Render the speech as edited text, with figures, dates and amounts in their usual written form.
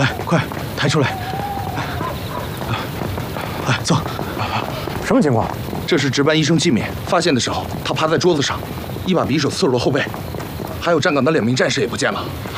来，快抬出来！来，走。 什么情况？ 这是值班医生季敏发现的时候，他趴在桌子上，一把匕首刺入了后背，还有站岗的2名战士也不见了。